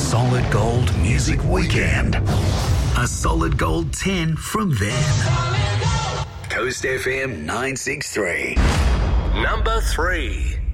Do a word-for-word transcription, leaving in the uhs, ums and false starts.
Solid Gold Music Weekend. A Solid Gold ten from them. Coast F M nine six three. Number three.